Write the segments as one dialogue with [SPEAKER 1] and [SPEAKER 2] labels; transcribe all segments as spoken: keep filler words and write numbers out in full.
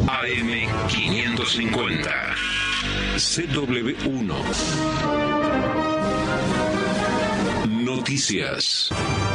[SPEAKER 1] A M quinientos cincuenta. C W uno. Noticias.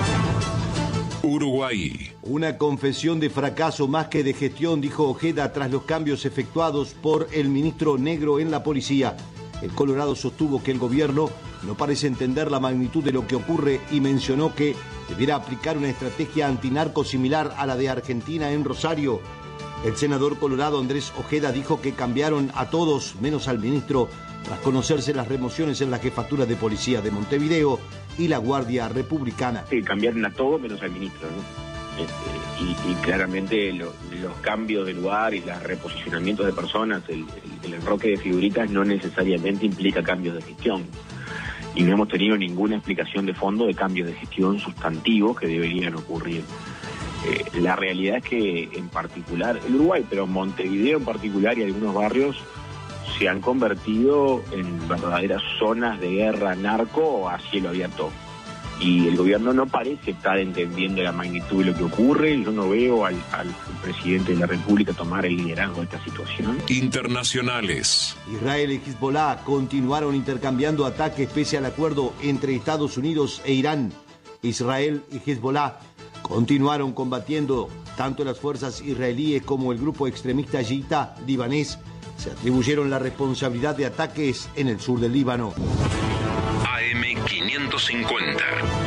[SPEAKER 1] Uruguay.
[SPEAKER 2] Una confesión de fracaso más que de gestión, dijo Ojeda tras los cambios efectuados por el ministro Negro en la policía. El Colorado sostuvo que el gobierno no parece entender la magnitud de lo que ocurre y mencionó que debiera aplicar una estrategia antinarco similar a la de Argentina en Rosario. El senador colorado Andrés Ojeda dijo que cambiaron a todos, menos al ministro, tras conocerse las remociones en la jefatura de policía de Montevideo y la Guardia Republicana.
[SPEAKER 3] Sí, cambiaron a todos menos al ministro, ¿no? Este, y, y claramente lo, los cambios de lugar y los reposicionamientos de personas, el, el, el enroque de figuritas no necesariamente implica cambios de gestión. Y no hemos tenido ninguna explicación de fondo de cambios de gestión sustantivos que deberían ocurrir. Eh, la realidad es que en particular, el Uruguay, pero Montevideo en particular y algunos barrios se han convertido en verdaderas zonas de guerra narco a cielo abierto. Y el gobierno no parece estar entendiendo la magnitud de lo que ocurre. Yo no veo al, al presidente de la República tomar el liderazgo de esta situación.
[SPEAKER 1] Internacionales.
[SPEAKER 2] Israel y Hezbollah continuaron intercambiando ataques pese al acuerdo entre Estados Unidos e Irán. Israel y Hezbollah continuaron combatiendo. Tanto las fuerzas israelíes como el grupo extremista chiita libanés se atribuyeron la responsabilidad de ataques en el sur del Líbano.
[SPEAKER 1] A M quinientos cincuenta.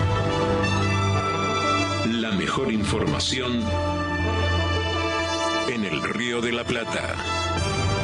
[SPEAKER 1] La mejor información en el Río de la Plata.